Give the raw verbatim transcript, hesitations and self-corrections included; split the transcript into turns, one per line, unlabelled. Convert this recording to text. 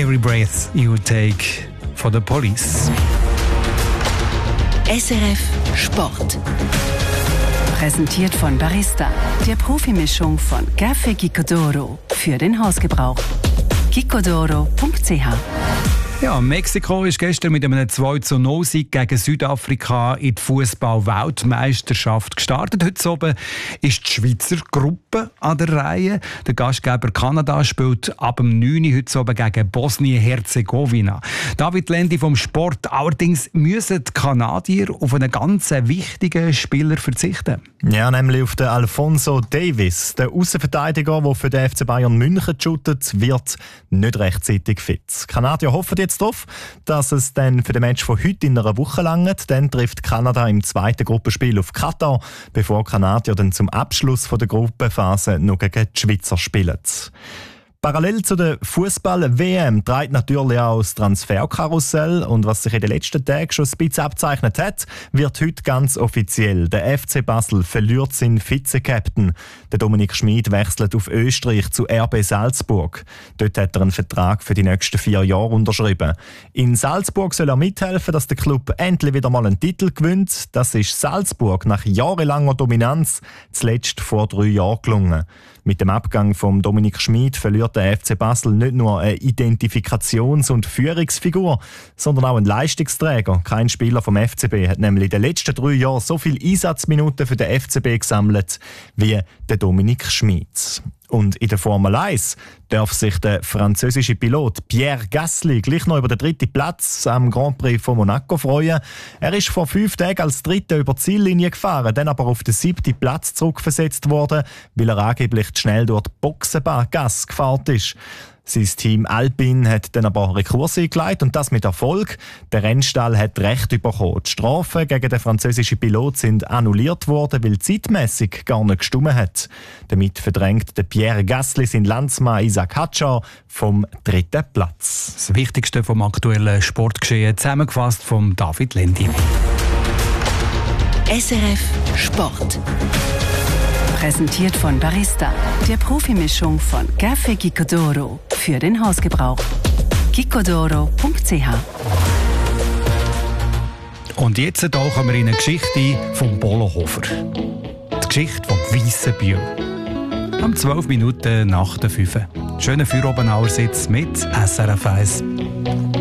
Every Breath You Take von The Police.
S R F Sport.
Präsentiert von Barista, der Profimischung von Café Gicodoro für den Hausgebrauch. gicodoro punkt c h.
Ja, Mexiko ist gestern mit einem zwei zu null Sieg gegen Südafrika in die Fußball-Weltmeisterschaft gestartet. Heute oben ist die Schweizer Gruppe an der Reihe. Der Gastgeber Kanada spielt ab dem neun Uhr heute oben gegen Bosnien-Herzegowina. David Lendi vom Sport. Allerdings müssen die Kanadier auf einen ganz wichtigen Spieler verzichten.
Ja, nämlich auf den Alphonso Davies. Der Außenverteidiger, der für den F C Bayern München shootet, wird nicht rechtzeitig fit. Die Kanadier hoffen jetzt darauf, dass es dann für den Match von heute in einer Woche langt. Dann trifft Kanada im zweiten Gruppenspiel auf Katar, bevor die Kanadier dann zum Abschluss der Gruppenphase noch gegen die Schweizer spielen. Parallel zu der Fußball-W M treibt natürlich auch das Transferkarussell. Und was sich in den letzten Tagen schon ein bisschen abzeichnet hat, wird heute ganz offiziell. Der F C Basel verliert seinen Vize-Captain. Der Dominik Schmid wechselt auf Österreich zu R B Salzburg. Dort hat er einen Vertrag für die nächsten vier Jahre unterschrieben. In Salzburg soll er mithelfen, dass der Club endlich wieder mal einen Titel gewinnt. Das ist Salzburg nach jahrelanger Dominanz zuletzt vor drei Jahren gelungen. Mit dem Abgang von Dominik Schmid verliert der F C Basel nicht nur eine Identifikations- und Führungsfigur, sondern auch einen Leistungsträger. Kein Spieler vom F C B hat nämlich in den letzten drei Jahren so viele Einsatzminuten für den F C B gesammelt wie der Dominik Schmid. Und in der Formel eins darf sich der französische Pilot Pierre Gasly gleich noch über den dritten Platz am Grand Prix von Monaco freuen. Er ist vor fünf Tagen als Dritter über die Ziellinie gefahren, dann aber auf den siebten Platz zurückversetzt worden, weil er angeblich zu schnell durch die Boxengasse gefahren ist. Sein Team Alpine hat dann aber Rekurs eingeleitet und das mit Erfolg. Der Rennstall hat Recht bekommen. Die Strafen gegen den französischen Pilot sind annulliert worden, weil zeitmässig gar nicht gestimmt hat. Damit verdrängt der Pierre Gasly seinen Landsmann Isaac Hadjar vom dritten Platz.
Das Wichtigste vom aktuellen Sportgeschehen zusammengefasst von David Lendi.
S R F Sport.
Präsentiert von Barista, der Profimischung von Café Gicodoro für den Hausgebrauch. gicodoro punkt c h.
Und jetzt tauchen wir in eine Geschichte vom Bolohofer. Die Geschichte vom Weissen Bühl. Am zwölf Minuten nach der fünf. Schönen Feierabend allerseits mit S R F eins.